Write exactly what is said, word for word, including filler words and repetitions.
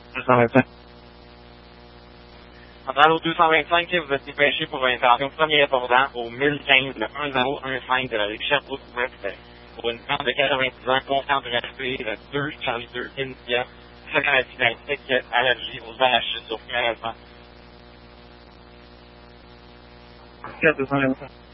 deux cent vingt-cinq. Centrale au deux cent vingt-cinq, vous êtes dépêché pour une intervention premier répondant au mille quinze, le un zéro un cinq de la rue Sherbrooke-Ouest, pour une femme de quatre-vingt-dix ans, consciente de respect, le deux Charlie deux India, sa maladie identique, allergie aux arachides, au premier allemand. quatre deux cent vingt-cinq.